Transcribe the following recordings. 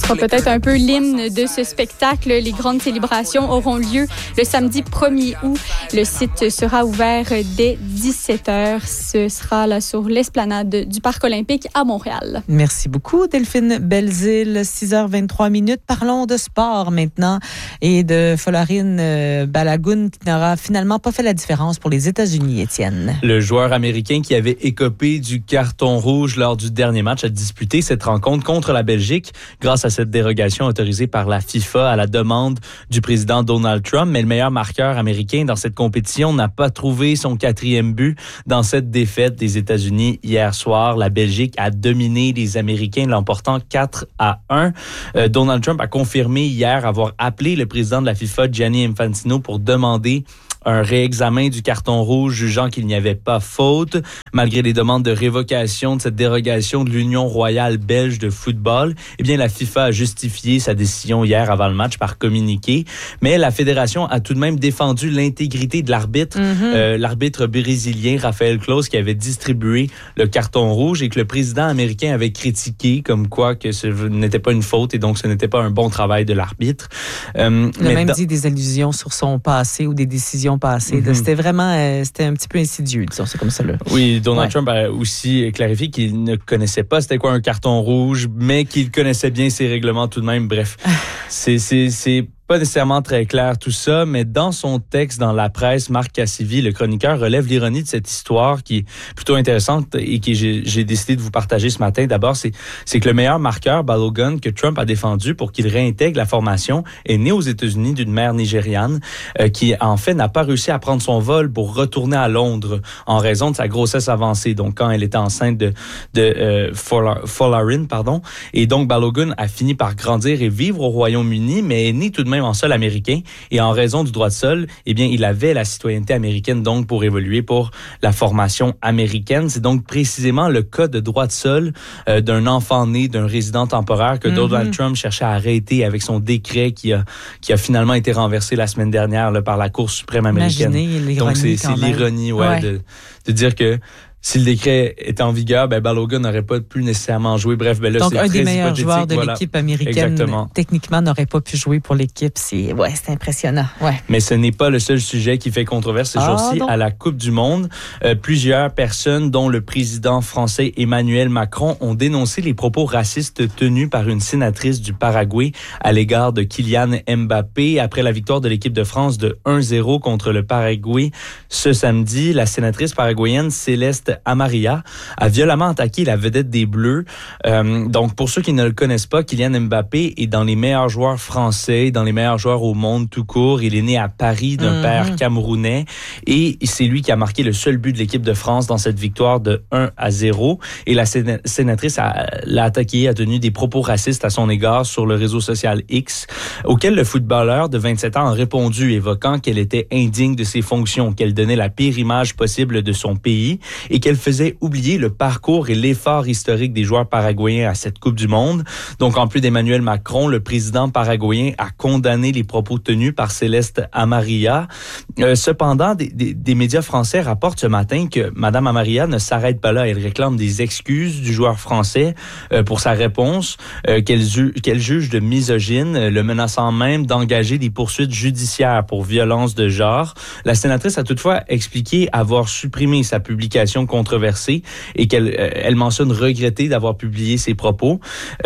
sera peut-être un peu l'hymne de ce spectacle. Les grandes célébrations auront lieu le samedi 1er août. Le site sera ouvert dès 17h. Ce sera là sur l'esplanade du Parc olympique à Montréal. Merci beaucoup, Delphine Belzile. 6h23. Parlons de sport maintenant et de Folarin Balogun qui n'aura finalement pas fait la différence pour les États-Unis, Étienne. Le joueur américain qui avait écopé du carton rouge lors du dernier match a disputé cette rencontre contre la Belgique grâce à cette dérogation autorisée par la FIFA à la demande du président Donald Trump. Mais le meilleur marqueur américain dans cette compétition n'a pas trouvé son 4e but dans cette défaite des États-Unis hier soir. La Belgique a dominé les Américains, l'emportant 4-1. Donald Trump a confirmé hier avoir appelé le président de la FIFA, Gianni Infantino, pour demander un réexamen du carton rouge, jugeant qu'il n'y avait pas faute, malgré les demandes de révocation de cette dérogation de l'Union royale belge de football. Eh bien, la FIFA a justifié sa décision hier avant le match par communiqué, mais la fédération a tout de même défendu l'intégrité de l'arbitre, l'arbitre brésilien Rafael Claus, qui avait distribué le carton rouge et que le président américain avait critiqué comme quoi que ce n'était pas une faute et donc ce n'était pas un bon travail de l'arbitre. Il a même dit des allusions sur son passé ou des décisions passées. C'était vraiment, c'était un petit peu insidieux, disons, c'est comme ça là. Oui, Donald Trump a aussi clarifié qu'il ne connaissait pas c'était quoi un carton rouge, mais qu'il connaissait bien ses règlements tout de même. Bref, c'est pas nécessairement très clair tout ça, mais dans son texte dans la presse, Marc Cassivi, le chroniqueur, relève l'ironie de cette histoire qui est plutôt intéressante et que j'ai décidé de vous partager ce matin. D'abord, c'est que le meilleur marqueur, Balogun, que Trump a défendu pour qu'il réintègre la formation, est né aux États-Unis d'une mère nigériane qui, en fait, n'a pas réussi à prendre son vol pour retourner à Londres en raison de sa grossesse avancée. Donc, quand elle était enceinte de Folarin, pardon. Et donc, Balogun a fini par grandir et vivre au Royaume-Uni, mais est né tout de même en sol américain et en raison du droit de sol, eh bien, il avait la citoyenneté américaine donc pour évoluer pour la formation américaine. C'est donc précisément le cas de droit de sol d'un enfant né d'un résident temporaire que Donald Trump cherchait à arrêter avec son décret qui a finalement été renversé la semaine dernière là, par la Cour suprême américaine. Imaginez l'ironie. Donc c'est l'ironie de dire que si le décret était en vigueur, Balogun n'aurait pas pu nécessairement jouer. Bref, là, donc, c'est un très des meilleurs hypothétique, joueurs de l'équipe américaine, techniquement, n'aurait pas pu jouer pour l'équipe. C'est impressionnant. Ouais. Mais ce n'est pas le seul sujet qui fait controverse ce jour-ci à la Coupe du Monde. Plusieurs personnes, dont le président français Emmanuel Macron, ont dénoncé les propos racistes tenus par une sénatrice du Paraguay à l'égard de Kylian Mbappé. Après la victoire de l'équipe de France de 1-0 contre le Paraguay ce samedi, la sénatrice paraguayenne Céleste Amaria a violemment attaqué la vedette des Bleus. Donc, pour ceux qui ne le connaissent pas, Kylian Mbappé est dans les meilleurs joueurs français, dans les meilleurs joueurs au monde tout court. Il est né à Paris d'un père camerounais et c'est lui qui a marqué le seul but de l'équipe de France dans cette victoire de 1-0. Et la sénatrice l'a attaqué, a tenu des propos racistes à son égard sur le réseau social X, auquel le footballeur de 27 ans a répondu, évoquant qu'elle était indigne de ses fonctions, qu'elle donnait la pire image possible de son pays et qu'elle faisait oublier le parcours et l'effort historique des joueurs paraguayens à cette Coupe du Monde. Donc, en plus d'Emmanuel Macron, le président paraguayen a condamné les propos tenus par Céleste Amaria. Cependant, des médias français rapportent ce matin que Mme Amaria ne s'arrête pas là. Elle réclame des excuses du joueur français pour sa réponse, qu'elle juge de misogyne, le menaçant même d'engager des poursuites judiciaires pour violence de genre. La sénatrice a toutefois expliqué avoir supprimé sa publication controversée et qu'elle mentionne regretter d'avoir publié ses propos.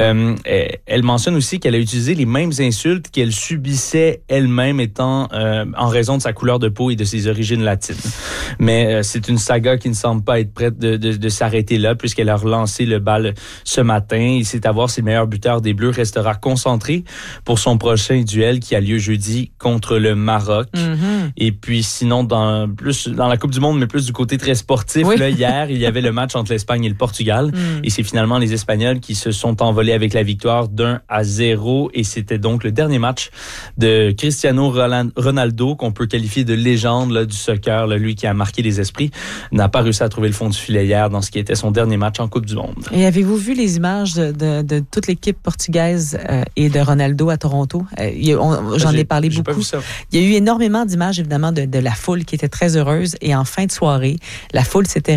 Elle mentionne aussi qu'elle a utilisé les mêmes insultes qu'elle subissait elle-même étant en raison de sa couleur de peau et de ses origines latines. Mais c'est une saga qui ne semble pas être prête de s'arrêter là puisqu'elle a relancé le bal ce matin. Il sait à voir si le meilleur buteur des Bleus restera concentré pour son prochain duel qui a lieu jeudi contre le Maroc. Et puis sinon, dans la Coupe du Monde, mais plus du côté très sportif, là, hier, il y avait le match entre l'Espagne et le Portugal. Et c'est finalement les Espagnols qui se sont envolés avec la victoire 1-0. Et c'était donc le dernier match de Cristiano Ronaldo, qu'on peut qualifier de légende là, du soccer. Là, lui qui a marqué les esprits, n'a pas réussi à trouver le fond du filet hier dans ce qui était son dernier match en Coupe du Monde. Et avez-vous vu les images de toute l'équipe portugaise et de Ronaldo à Toronto? J'en ai parlé beaucoup. Pas vu ça. Il y a eu énormément d'images, évidemment, de la foule qui était très heureuse. Et en fin de soirée, la foule s'était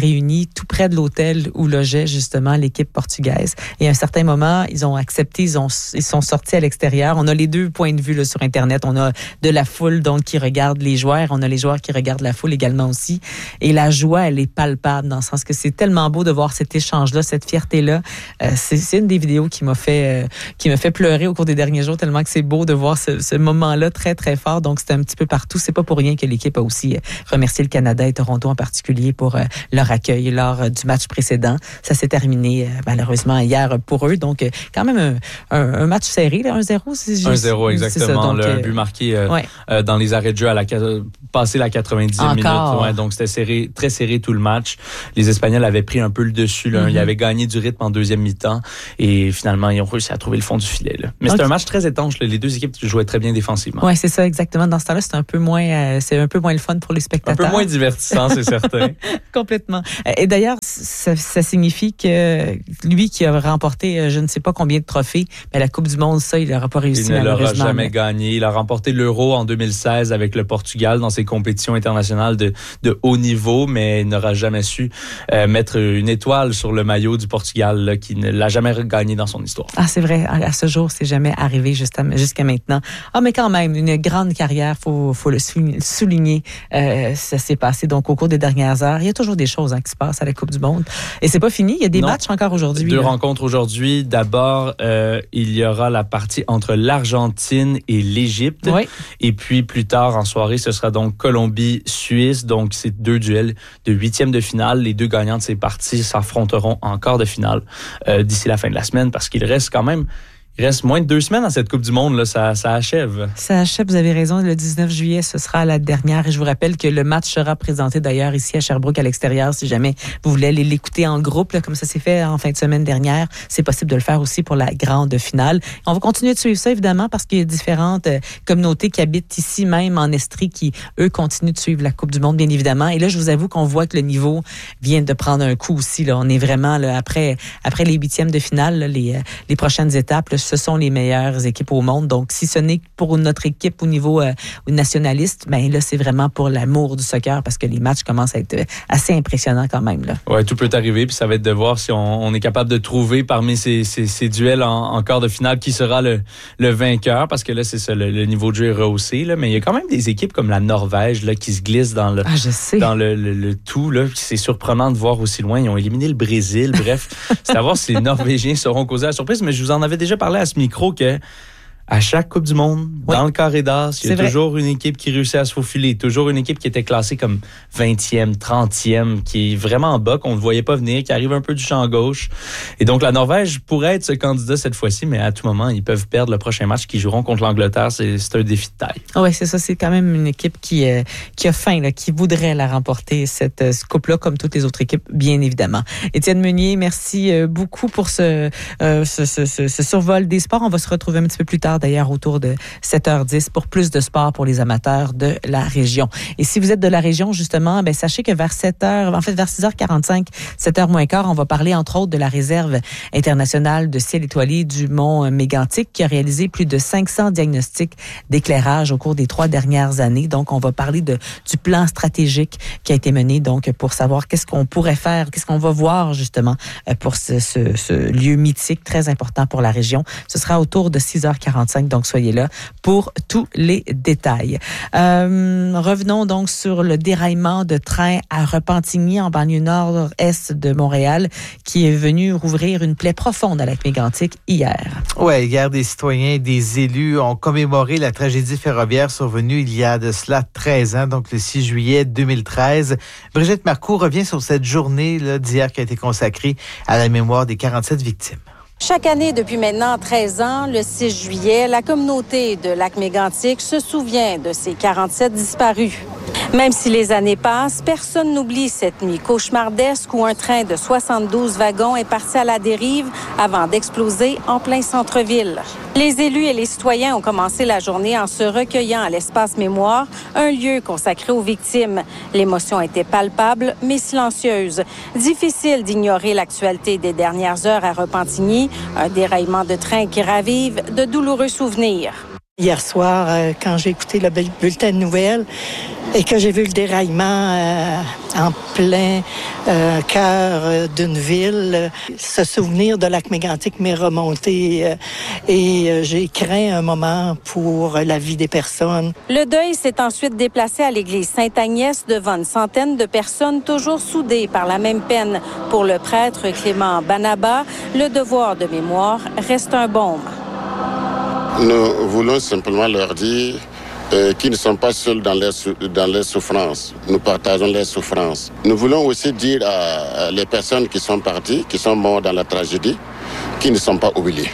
réunis tout près de l'hôtel où logeait justement l'équipe portugaise. Et à un certain moment, ils ont accepté, ils sont sortis à l'extérieur. On a les deux points de vue là, sur Internet. On a de la foule donc qui regarde les joueurs. On a les joueurs qui regardent la foule également aussi. Et la joie, elle est palpable dans le sens que c'est tellement beau de voir cet échange-là, cette fierté-là. C'est une des vidéos qui m'a fait pleurer au cours des derniers jours tellement que c'est beau de voir ce moment-là très, très fort. Donc, c'est un petit peu partout. C'est pas pour rien que l'équipe a aussi remercié le Canada et Toronto en particulier pour leur accueil lors du match précédent. Ça s'est terminé malheureusement hier pour eux. Donc, quand même un match serré, là, 1-0. 1-0, exactement. Donc, le but marqué dans les arrêts de jeu passé la 90e minute. Ouais, donc, c'était serré, très serré tout le match. Les Espagnols avaient pris un peu le dessus. Là. Ils avaient gagné du rythme en deuxième mi-temps et finalement, ils ont réussi à trouver le fond du filet. Là. Mais c'était un match très étanche. Là. Les deux équipes jouaient très bien défensivement. Oui, c'est ça, exactement. Dans ce temps-là, c'est un peu moins le fun pour les spectateurs. Un peu moins divertissant, c'est certain. Complètement. Et d'ailleurs, ça signifie que lui qui a remporté je ne sais pas combien de trophées, mais la Coupe du Monde, ça, il n'aura pas réussi malheureusement. Il ne l'aura jamais gagné. Il a remporté l'Euro en 2016 avec le Portugal dans ses compétitions internationales de haut niveau, mais il n'aura jamais su mettre une étoile sur le maillot du Portugal là, qui ne l'a jamais gagné dans son histoire. Ah, c'est vrai. À ce jour, c'est jamais arrivé jusqu'à maintenant. Ah, mais quand même, une grande carrière, faut le souligner. Ça s'est passé donc au cours des dernières heures. Il y a toujours des choses qui se passent à la Coupe du Monde. Et c'est pas fini. Il y a des matchs encore aujourd'hui. Deux rencontres aujourd'hui. D'abord, il y aura la partie entre l'Argentine et l'Égypte. Oui. Et puis, plus tard en soirée, ce sera donc Colombie-Suisse. Donc, c'est deux duels de huitièmes de finale. Les deux gagnants de ces parties s'affronteront en quart de finale d'ici la fin de la semaine parce qu'il reste quand même... Il reste moins de 2 semaines dans cette Coupe du Monde. Là, ça achève. Ça achève, vous avez raison. Le 19 juillet, ce sera la dernière. Et je vous rappelle que le match sera présenté d'ailleurs ici à Sherbrooke à l'extérieur. Si jamais vous voulez aller l'écouter en groupe, là, comme ça s'est fait en fin de semaine dernière, c'est possible de le faire aussi pour la grande finale. On va continuer de suivre ça, évidemment, parce qu'il y a différentes communautés qui habitent ici même en Estrie qui, eux, continuent de suivre la Coupe du Monde, bien évidemment. Et là, je vous avoue qu'on voit que le niveau vient de prendre un coup aussi. Là. On est vraiment, là, après les huitièmes de finale, là, les prochaines étapes, là, ce sont les meilleures équipes au monde. Donc, si ce n'est pour notre équipe au niveau nationaliste, ben là, c'est vraiment pour l'amour du soccer parce que les matchs commencent à être assez impressionnants quand même. Oui, tout peut arriver. Puis ça va être de voir si on est capable de trouver parmi ces duels en quart de finale qui sera le vainqueur parce que là, c'est ça, le niveau de jeu est rehaussé. Là. Mais il y a quand même des équipes comme la Norvège là, qui se glissent dans le tout. Là. C'est surprenant de voir aussi loin. Ils ont éliminé le Brésil. Bref, c'est à voir si les Norvégiens seront causés à la surprise. Mais je vous en avais déjà parlé à ce micro que à chaque Coupe du Monde, dans le carré d'as, il y a toujours une équipe qui réussit à se faufiler, toujours une équipe qui était classée comme 20e, 30e, qui est vraiment en bas, qu'on ne voyait pas venir, qui arrive un peu du champ gauche. Et donc, la Norvège pourrait être ce candidat cette fois-ci, mais à tout moment, ils peuvent perdre le prochain match qu'ils joueront contre l'Angleterre. C'est un défi de taille. Oui, c'est ça. C'est quand même une équipe qui a faim, là, qui voudrait la remporter, cette coupe-là, comme toutes les autres équipes, bien évidemment. Étienne Meunier, merci beaucoup pour ce survol des sports. On va se retrouver un petit peu plus tard d'ailleurs autour de 7h10 pour plus de sport pour les amateurs de la région. Et si vous êtes de la région, justement, ben sachez que vers 6h45, 7h moins quart, on va parler entre autres de la réserve internationale de ciel étoilé du Mont Mégantic qui a réalisé plus de 500 diagnostics d'éclairage au cours des 3 dernières années. Donc, on va parler du plan stratégique qui a été mené donc pour savoir qu'est-ce qu'on pourrait faire, qu'est-ce qu'on va voir justement pour ce lieu mythique très important pour la région. Ce sera autour de 6h45. Donc, soyez là pour tous les détails. Revenons donc sur le déraillement de train à Repentigny, en banlieue nord-est de Montréal, qui est venu rouvrir une plaie profonde à Lac-Mégantic hier. Oui, hier, des citoyens et des élus ont commémoré la tragédie ferroviaire survenue il y a de cela 13 ans, donc le 6 juillet 2013. Brigitte Marcoux revient sur cette journée là, d'hier qui a été consacrée à la mémoire des 47 victimes. Chaque année, depuis maintenant 13 ans, le 6 juillet, la communauté de Lac-Mégantic se souvient de ces 47 disparus. Même si les années passent, personne n'oublie cette nuit cauchemardesque où un train de 72 wagons est parti à la dérive avant d'exploser en plein centre-ville. Les élus et les citoyens ont commencé la journée en se recueillant à l'espace mémoire, un lieu consacré aux victimes. L'émotion était palpable, mais silencieuse. Difficile d'ignorer l'actualité des dernières heures à Repentigny, un déraillement de train qui ravive de douloureux souvenirs. Hier soir, quand j'ai écouté le bulletin de nouvelles et que j'ai vu le déraillement en plein cœur d'une ville, ce souvenir de Lac-Mégantic m'est remonté et j'ai craint un moment pour la vie des personnes. Le deuil s'est ensuite déplacé à l'église Sainte-Agnès devant une centaine de personnes toujours soudées par la même peine. Pour le prêtre Clément Banaba, le devoir de mémoire reste un baume. Nous voulons simplement leur dire qu'ils ne sont pas seuls dans les souffrances. Nous partageons les souffrances. Nous voulons aussi dire à les personnes qui sont parties, qui sont mortes dans la tragédie, qu'ils ne sont pas oubliés.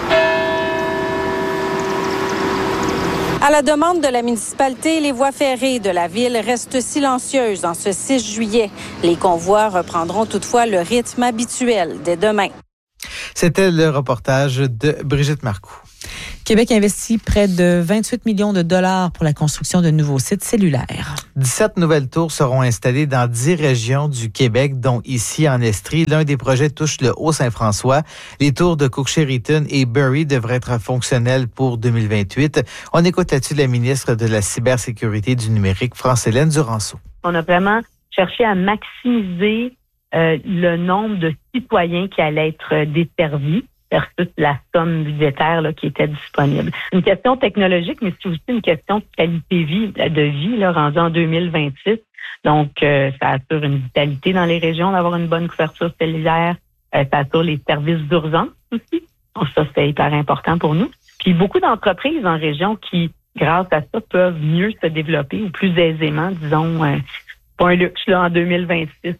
À la demande de la municipalité, les voies ferrées de la ville restent silencieuses en ce 6 juillet. Les convois reprendront toutefois le rythme habituel dès demain. C'était le reportage de Brigitte Marcoux. Québec investit près de 28 millions de dollars pour la construction de nouveaux sites cellulaires. 17 nouvelles tours seront installées dans 10 régions du Québec, dont ici en Estrie. L'un des projets touche le Haut-Saint-François. Les tours de Cook-Sheridan et Burry devraient être fonctionnelles pour 2028. On écoute là-dessus la ministre de la Cybersécurité et du Numérique, France-Hélène Duranceau. On a vraiment cherché à maximiser le nombre de citoyens qui allaient être desservis versus la somme budgétaire là, qui était disponible. Une question technologique, mais c'est aussi une question de qualité de vie là, rendue en 2026. Donc, ça assure une vitalité dans les régions d'avoir une bonne couverture cellulaire. Ça assure les services d'urgence aussi. Donc, ça, c'est hyper important pour nous. Puis, beaucoup d'entreprises en région qui, grâce à ça, peuvent mieux se développer ou plus aisément, disons, pas un luxe là, en 2026.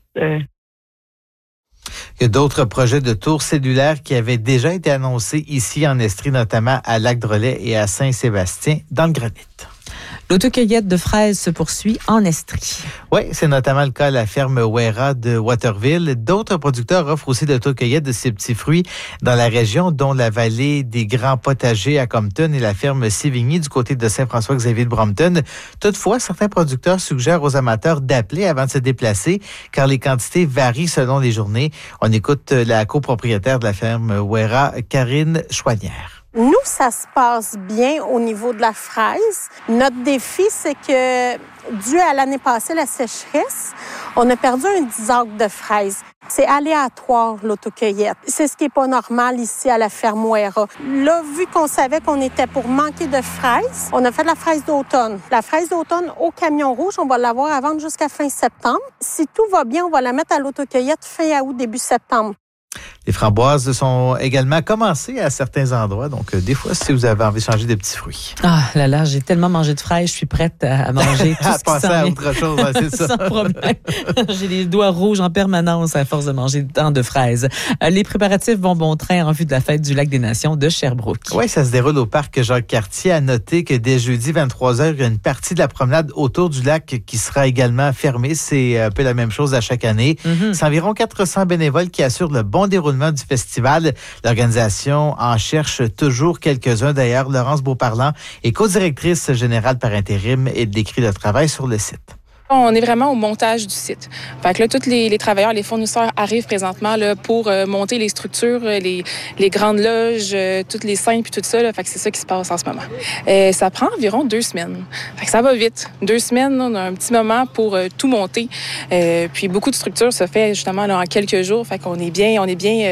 Il y a d'autres projets de tours cellulaires qui avaient déjà été annoncés ici en Estrie, notamment à Lac-Drolet et à Saint-Sébastien, dans le Granit. L'autocueillette de fraises se poursuit en Estrie. Oui, c'est notamment le cas à la ferme Wera de Waterville. D'autres producteurs offrent aussi de l'autocueillette de ces petits fruits dans la région, dont la vallée des Grands Potagers à Compton et la ferme Sévigny du côté de Saint-François-Xavier de Brompton. Toutefois, certains producteurs suggèrent aux amateurs d'appeler avant de se déplacer, car les quantités varient selon les journées. On écoute la copropriétaire de la ferme Wera, Karine Chouanière. Nous, ça se passe bien au niveau de la fraise. Notre défi, c'est que, dû à l'année passée, la sécheresse, on a perdu un 10 acres de fraises. C'est aléatoire, l'autocueillette. C'est ce qui n'est pas normal ici à la ferme Wera. Là, vu qu'on savait qu'on était pour manquer de fraises, on a fait de la fraise d'automne. La fraise d'automne au camion rouge, on va l'avoir à vendre jusqu'à fin septembre. Si tout va bien, on va la mettre à l'autocueillette fin août, début septembre. Les framboises sont également commencées à certains endroits. Donc, des fois, si vous avez envie de changer de petits fruits. Ah là là, j'ai tellement mangé de fraises, je suis prête à manger tout ce qui passer à autre chose, c'est ça. Sans problème. J'ai les doigts rouges en permanence à force de manger tant de fraises. Les préparatifs vont bon train en vue de la fête du Lac des Nations de Sherbrooke. Oui, ça se déroule au parc Jacques-Cartier. À noter que dès jeudi 23h, il y a une partie de la promenade autour du lac qui sera également fermée. C'est un peu la même chose à chaque année. C'est environ 400 bénévoles qui assurent le bon déroulement du festival. L'organisation en cherche toujours quelques-uns. D'ailleurs, Laurence Beauparlant est co-directrice générale par intérim et décrit le travail sur le site. On est vraiment au montage du site. Fait que là, tous les travailleurs, les fournisseurs arrivent présentement là, pour monter les structures, les grandes loges, toutes les scènes puis tout ça. Là. Fait que c'est ça qui se passe en ce moment. Ça prend environ 2 semaines. Fait que ça va vite. 2 semaines, on a un petit moment pour tout monter. Puis beaucoup de structures se fait justement là, en quelques jours. Fait qu'on est bien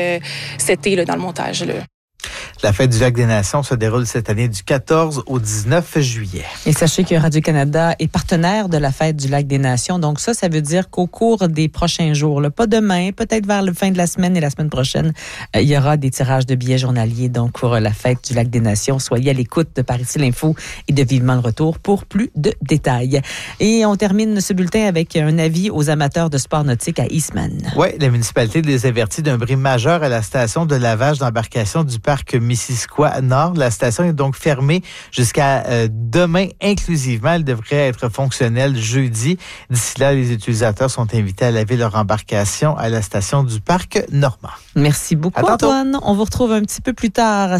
seté là, dans le montage. Là. La fête du Lac des Nations se déroule cette année du 14 au 19 juillet. Et sachez que Radio-Canada est partenaire de la fête du Lac des Nations. Donc ça veut dire qu'au cours des prochains jours, là, pas demain, peut-être vers la fin de la semaine et la semaine prochaine, il y aura des tirages de billets journaliers donc pour la fête du Lac des Nations. Soyez à l'écoute de Par ici l'info et de Vivement le retour pour plus de détails. Et on termine ce bulletin avec un avis aux amateurs de sport nautique à Eastman. Oui, la municipalité les avertit d'un bris majeur à la station de lavage d'embarcation du parc Missisquoi Nord. La station est donc fermée jusqu'à demain inclusivement. Elle devrait être fonctionnelle jeudi. D'ici là, les utilisateurs sont invités à laver leur embarcation à la station du parc Normand. Merci beaucoup, Antoine. On vous retrouve un petit peu plus tard, à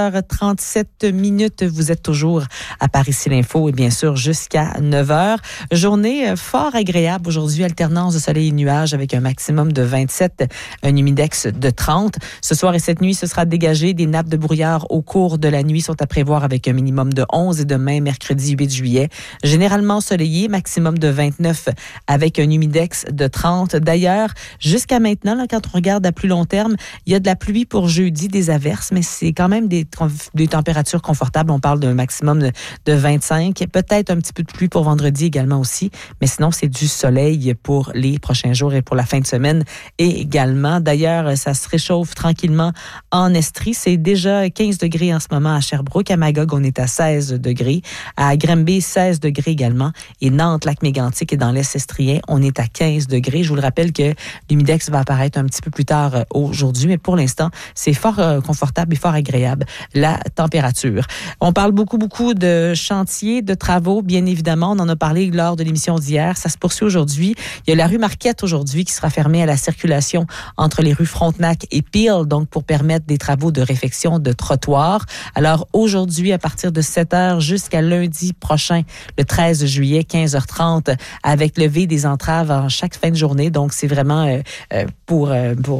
6h37. Vous êtes toujours à Par-Ici l'Info et bien sûr jusqu'à 9h. Journée fort agréable aujourd'hui, alternance de soleil et nuages avec un maximum de 27, un humidex de 30. Ce soir et cette nuit, ce sera dégagé. Des nappes de brouillard au cours de la nuit sont à prévoir avec un minimum de 11 et demain, mercredi 8 juillet. Généralement ensoleillé, maximum de 29 avec un humidex de 30. D'ailleurs, jusqu'à maintenant, là, quand on regarde à plus long terme, il y a de la pluie pour jeudi, des averses, mais c'est quand même des températures confortables. On parle d'un maximum de 25. Peut-être un petit peu de pluie pour vendredi également aussi, mais sinon, c'est du soleil pour les prochains jours et pour la fin de semaine également. D'ailleurs, ça se réchauffe tranquillement en Estrie. C'est déjà 15 degrés en ce moment à Sherbrooke. À Magog, on est à 16 degrés. À Granby, 16 degrés également. Et Nantes, Lac-Mégantic et dans l'Est estrien, on est à 15 degrés. Je vous le rappelle que l'humidex va apparaître un petit peu plus tard aujourd'hui, mais pour l'instant, c'est fort confortable et fort agréable, la température. On parle beaucoup de chantiers, de travaux, bien évidemment. On en a parlé lors de l'émission d'hier. Ça se poursuit aujourd'hui. Il y a la rue Marquette aujourd'hui qui sera fermée à la circulation entre les rues Frontenac et Peel, donc pour permettre des travaux de réfection de trottoirs. Alors aujourd'hui, à partir de 7h jusqu'à lundi prochain, le 13 juillet, 15h30, avec levée des entraves en chaque fin de journée. Donc c'est vraiment pour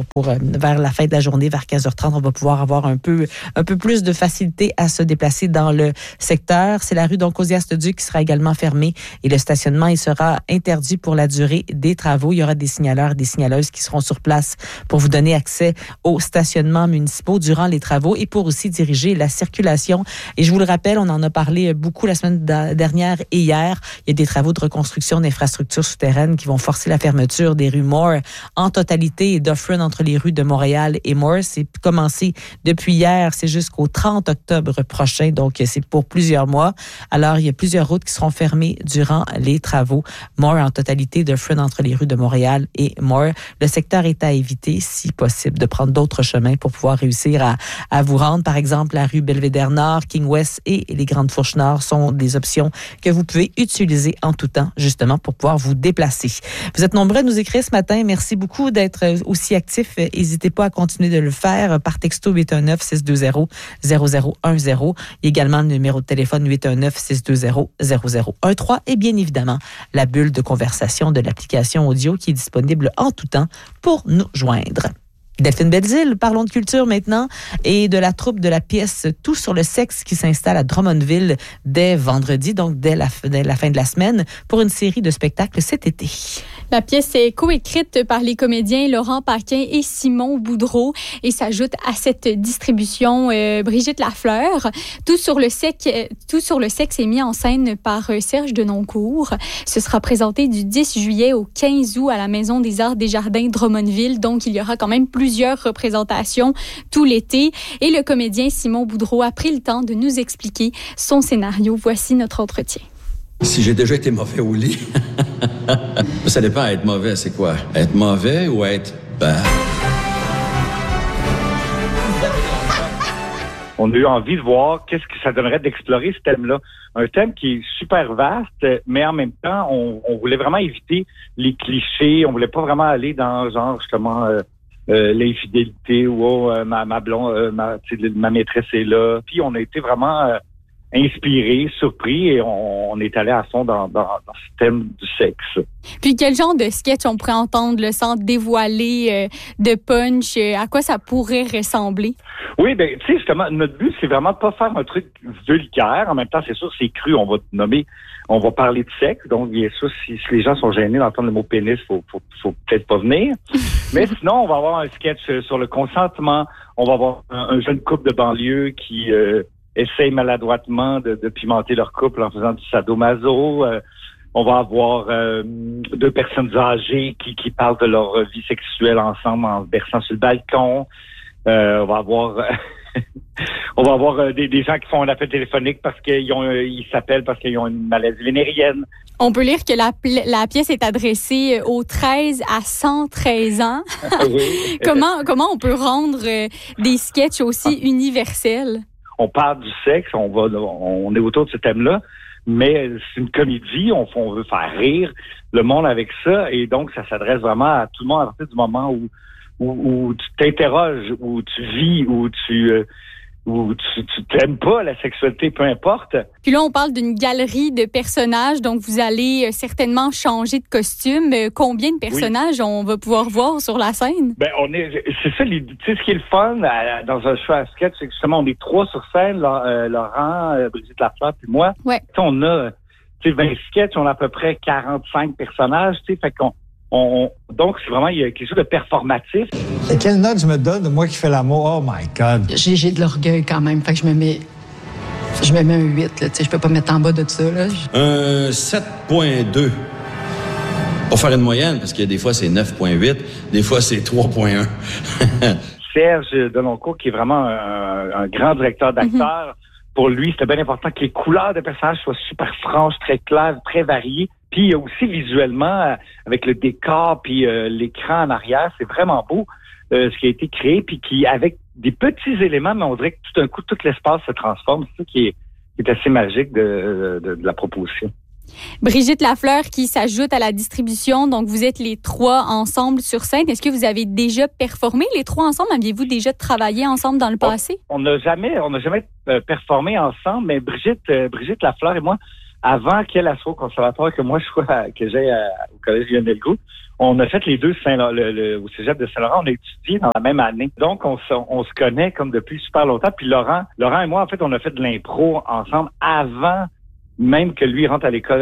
vers la fin de la journée, vers 15h30, on va pouvoir avoir un peu plus de facilité à se déplacer dans le secteur. C'est la rue Ozias-le-Duc qui sera également fermée et le stationnement, il sera interdit pour la durée des travaux. Il y aura des signaleurs et des signaleuses qui seront sur place pour vous donner accès aux stationnements municipaux durant les travaux et pour aussi diriger la circulation. Et je vous le rappelle, on en a parlé beaucoup la semaine dernière et hier. Il y a des travaux de reconstruction d'infrastructures souterraines qui vont forcer la fermeture des rues Moore en totalité et d'off-run entre les rues de Montréal et Moore. C'est commencé depuis hier, c'est jusqu'au 30 octobre prochain, donc c'est pour plusieurs mois. Alors, il y a plusieurs routes qui seront fermées durant les travaux. Moore en totalité, d'off-run entre les rues de Montréal et Moore. Le secteur est à éviter, si possible, de prendre d'autres chemins pour pouvoir réussir à vous rendre. Par exemple, la rue Belvédère-Nord, King West et les Grandes Fourches Nord sont des options que vous pouvez utiliser en tout temps, justement, pour pouvoir vous déplacer. Vous êtes nombreux à nous écrire ce matin. Merci beaucoup d'être aussi actifs. N'hésitez pas à continuer de le faire par texto 819-620-0010. Il y a également le numéro de téléphone 819-620-0013 et bien évidemment, la bulle de conversation de l'application audio qui est disponible en tout temps pour nous joindre. Delphine Belzile, parlons de culture maintenant et de la troupe de la pièce Tout sur le sexe qui s'installe à Drummondville dès vendredi, donc dès la fin de la semaine, pour une série de spectacles cet été. La pièce est coécrite par les comédiens Laurent Paquin et Simon Boudreau et s'ajoute à cette distribution Brigitte Lafleur. Tout sur le sexe est mis en scène par Serge Denoncourt. Ce sera présenté du 10 juillet au 15 août à la Maison des Arts des Jardins Drummondville. Donc, il y aura quand même plusieurs représentations tout l'été. Et le comédien Simon Boudreau a pris le temps de nous expliquer son scénario. Voici notre entretien. Si j'ai déjà été mauvais au lit, ça dépend, être mauvais, c'est quoi? Être mauvais ou être bad? On a eu envie de voir qu'est-ce que ça donnerait d'explorer ce thème-là. Un thème qui est super vaste, mais en même temps, on voulait vraiment éviter les clichés. On voulait pas vraiment aller dans genre justement l'infidélité ou ma blonde, ma maîtresse est là. Puis on a été vraiment inspiré, surpris et on est allé à fond dans ce thème du sexe. Puis quel genre de sketch on pourrait entendre sans dévoiler de punch? À quoi ça pourrait ressembler? Oui, ben tu sais, justement, notre but, c'est vraiment de pas faire un truc vulgaire. En même temps, c'est sûr, c'est cru. On va parler de sexe. Donc, bien sûr, si les gens sont gênés d'entendre le mot pénis, faut peut-être pas venir. Mais sinon, on va avoir un sketch sur le consentement. On va avoir un jeune couple de banlieue qui essayent maladroitement de pimenter leur couple en faisant du sadomaso. On va avoir deux personnes âgées qui parlent de leur vie sexuelle ensemble en se berçant sur le balcon. On va avoir des gens qui font un appel téléphonique parce qu'ils s'appellent parce qu'ils ont une maladie vénérienne. On peut lire que la pièce est adressée aux 13 à 113 ans. Oui. Comment on peut rendre des sketchs aussi universels? On parle du sexe, on est autour de ce thème-là, mais c'est une comédie, on veut faire rire le monde avec ça, et donc ça s'adresse vraiment à tout le monde à partir du moment où où tu t'interroges, où tu vis, où tu t'aimes pas la sexualité, peu importe. Puis là, on parle d'une galerie de personnages, donc vous allez certainement changer de costume. Combien de personnages on va pouvoir voir sur la scène? Ben, c'est ça, tu sais, ce qui est le fun dans un show à sketch, c'est que justement, on est 3 sur scène, Laurent, Brigitte Lafleur, puis moi. Ouais. Tu sais, on a, 20 sketchs, on a à peu près 45 personnages, tu sais, fait qu'on, donc, c'est vraiment, il y a quelque chose de performatif. Et quelle note je me donne de moi qui fais l'amour? Oh my God! J'ai de l'orgueil quand même, fait que je me mets un 8, là, tu sais, je peux pas mettre en bas de ça, là. Un 7.2. Pour faire une moyenne, parce que des fois, c'est 9.8, des fois, c'est 3.1. Serge Deloncourt, qui est vraiment un grand directeur d'acteurs, pour lui, c'était bien important que les couleurs de personnages soient super franches, très claires, très variées. Puis il y a aussi visuellement, avec le décor puis l'écran en arrière, c'est vraiment beau ce qui a été créé, puis qui, avec des petits éléments, mais on dirait que tout d'un coup, tout l'espace se transforme. C'est ça qui est assez magique de la proposition. Brigitte Lafleur qui s'ajoute à la distribution, donc vous êtes les 3 ensemble sur scène. Est-ce que vous avez déjà performé les 3 ensemble? Aviez-vous déjà travaillé ensemble dans le passé? On n'a jamais performé ensemble, mais Brigitte Lafleur et moi, avant qu'elle soit au conservatoire, que j'aille au collège Lionel Groulx, on a fait les deux au cégep de Saint-Laurent. On a étudié dans la même année. Donc, on se connaît comme depuis super longtemps. Puis Laurent et moi, en fait, on a fait de l'impro ensemble avant même que lui rentre à l'école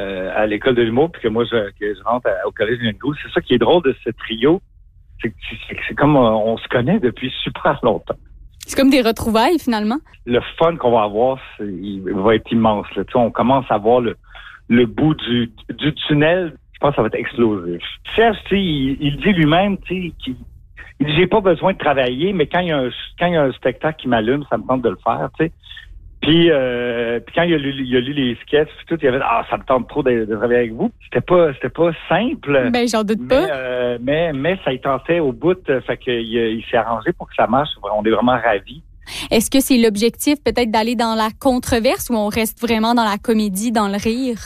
de l'humour, puis que moi, je rentre au collège Lionel Groulx. C'est ça qui est drôle de ce trio. C'est comme on se connaît depuis super longtemps. C'est comme des retrouvailles, finalement. Le fun qu'on va avoir, il va être immense. Là. Tu sais, on commence à voir le bout du tunnel. Je pense que ça va être explosif. Serge, tu sais, il dit lui-même, tu sais, il dit, j'ai pas besoin de travailler, mais quand il y a un spectacle qui m'allume, ça me tente de le faire, tu sais. Puis quand il a lu les sketchs, tout, il avait ça me tente trop de travailler avec vous. C'était pas simple. Ben j'en doute pas. Mais ça y tentait au bout, fait qu'il s'est arrangé pour que ça marche. On est vraiment ravis. Est-ce que c'est l'objectif peut-être d'aller dans la controverse ou on reste vraiment dans la comédie, dans le rire?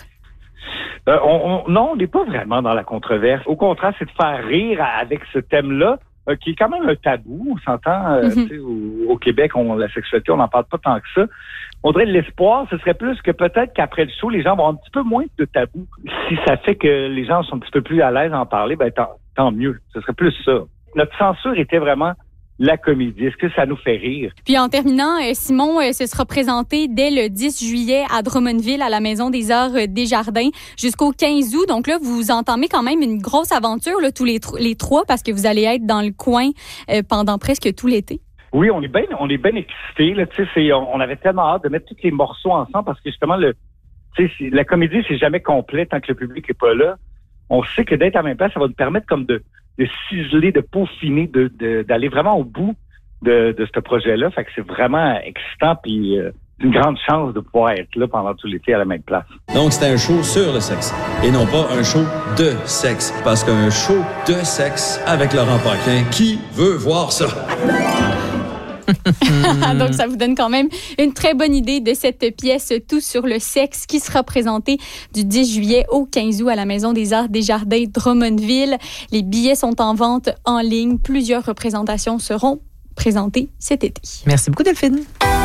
Non, on n'est pas vraiment dans la controverse. Au contraire, c'est de faire rire avec ce thème-là. Qui est quand même un tabou, on s'entend, tu sais, au Québec, la sexualité, on n'en parle pas tant que ça. On dirait l'espoir, ce serait plus que peut-être qu'après le show, les gens vont avoir un petit peu moins de tabou. Si ça fait que les gens sont un petit peu plus à l'aise à en parler, ben tant mieux. Ce serait plus ça. Notre censure était vraiment la comédie. Est-ce que ça nous fait rire? Puis en terminant, Simon, ce sera présenté dès le 10 juillet à Drummondville, à la Maison des Arts Desjardins, jusqu'au 15 août. Donc là, vous entamez quand même une grosse aventure, là, tous les 3, parce que vous allez être dans le coin pendant presque tout l'été. Oui, on est bien excités. Là, on avait tellement hâte de mettre tous les morceaux ensemble parce que justement, la comédie, c'est jamais complet tant que le public est pas là. On sait que d'être à la même place, ça va nous permettre comme de ciseler, de peaufiner, d'aller vraiment au bout de ce projet-là. Fait que c'est vraiment excitant puis une grande chance de pouvoir être là pendant tout l'été à la même place. Donc, c'était un show sur le sexe et non pas un show de sexe. Parce qu'un show de sexe avec Laurent Paquin, qui veut voir ça? Donc, ça vous donne quand même une très bonne idée de cette pièce Tout sur le sexe qui sera présentée du 10 juillet au 15 août à la Maison des Arts Desjardins Drummondville. Les billets sont en vente en ligne. Plusieurs représentations seront présentées cet été. Merci beaucoup, Delphine.